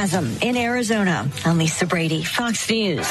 enthusiasm in Arizona. I'm Lisa Brady, Fox News.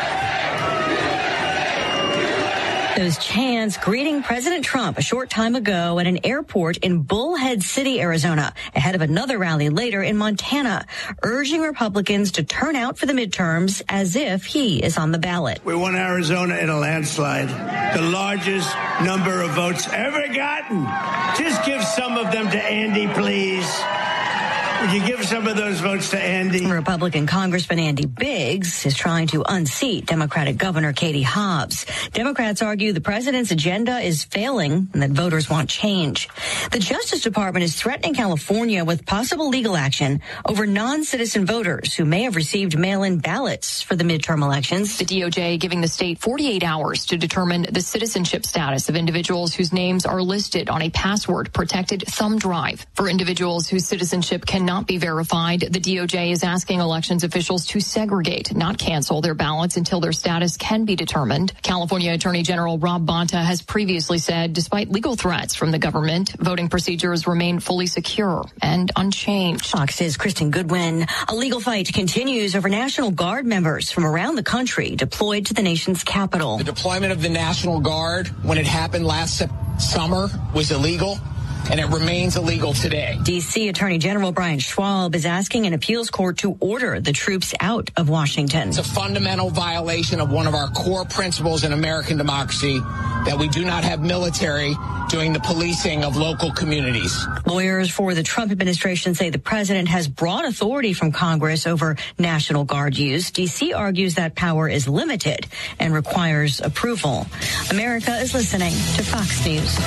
Those chants greeting President Trump a short time ago at an airport in Bullhead City, Arizona, ahead of another rally later in Montana, urging Republicans to turn out for the midterms as if he is on the ballot. We won Arizona in a landslide, the largest number of votes ever gotten. Just give some of them to Andy, please. Would you give some of those votes to Andy? Republican Congressman Andy Biggs is trying to unseat Democratic Governor Katie Hobbs. Democrats argue the president's agenda is failing and that voters want change. The Justice Department is threatening California with possible legal action over non-citizen voters who may have received mail-in ballots for the midterm elections. The DOJ giving the state 48 hours to determine the citizenship status of individuals whose names are listed on a password-protected thumb drive. For individuals whose citizenship cannot be verified, the DOJ is asking elections officials to segregate, not cancel their ballots until their status can be determined. California Attorney General Rob Bonta has previously said, despite legal threats from the government, voting procedures remain fully secure and unchanged. Fox's Kristen Goodwin. A legal fight continues over National Guard members from around the country deployed to the nation's capital. The deployment of the National Guard, when it happened last summer, was illegal. And it remains illegal today. D.C. Attorney General Brian Schwab is asking an appeals court to order the troops out of Washington. It's a fundamental violation of one of our core principles in American democracy, that we do not have military doing the policing of local communities. Lawyers for the Trump administration say the president has broad authority from Congress over National Guard use. D.C. argues that power is limited and requires approval. America is listening to Fox News.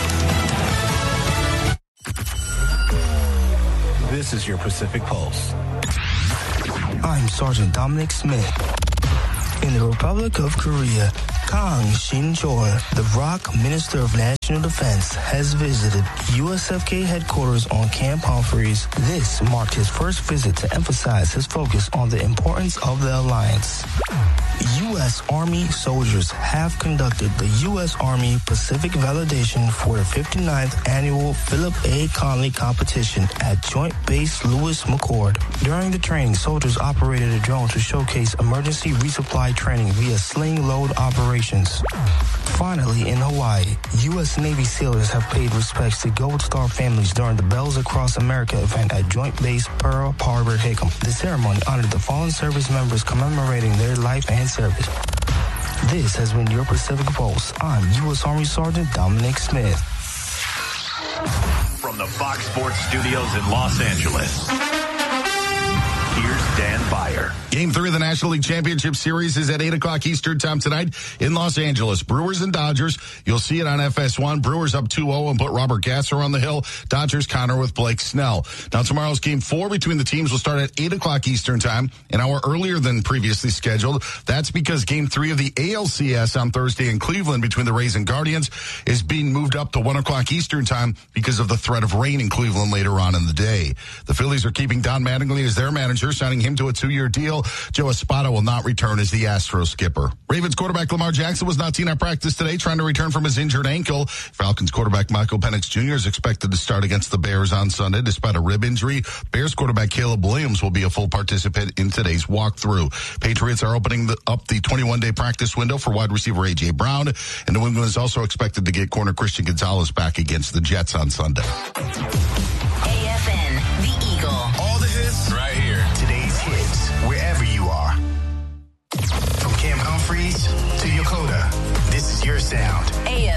This is your Pacific Pulse. I'm Sergeant Dominic Smith. In the Republic of Korea, Kang Shin-chol, the ROK Minister of National Defense, has visited USFK headquarters on Camp Humphreys. This marked his first visit to emphasize his focus on the importance of the alliance. U.S. Army soldiers have conducted the U.S. Army Pacific Validation for the 59th Annual Philip A. Conley Competition at Joint Base Lewis McChord. During the training, soldiers operated a drone to showcase emergency resupply training via sling load operations. Finally, in Hawaii, U.S. Navy sailors have paid respects to Gold Star families during the Bells Across America event at Joint Base Pearl Harbor Hickam. The ceremony honored the fallen service members, commemorating their life and service. This has been your Pacific Pulse. I'm U.S. Army Sergeant Dominic Smith. From the Fox Sports Studios in Los Angeles, here's Dan Byer. Game 3 of the National League Championship Series is at 8 o'clock Eastern time tonight in Los Angeles. Brewers and Dodgers. You'll see it on FS1. Brewers up 2-0 and put Robert Gasser on the hill. Dodgers counter with Blake Snell. Now, tomorrow's Game 4 between the teams will start at 8 o'clock Eastern time, an hour earlier than previously scheduled. That's because Game 3 of the ALCS on Thursday in Cleveland between the Rays and Guardians is being moved up to 1 o'clock Eastern time because of the threat of rain in Cleveland later on in the day. The Phillies are keeping Don Mattingly as their manager, signing him to a 2-year deal. Joe Espada will not return as the Astros skipper. Ravens quarterback Lamar Jackson was not seen at practice today, trying to return from his injured ankle. Falcons quarterback Michael Penix Jr. is expected to start against the Bears on Sunday despite a rib injury. Bears quarterback Caleb Williams will be a full participant in today's walkthrough. Patriots are opening up the 21-day practice window for wide receiver A.J. Brown, and New England is also expected to get corner Christian Gonzalez back against the Jets on Sunday. AFN, The Eagle. All the hits Right here. Today's hits, wherever you are. From Camp Humphreys to Yokota, this is your sound. AFN.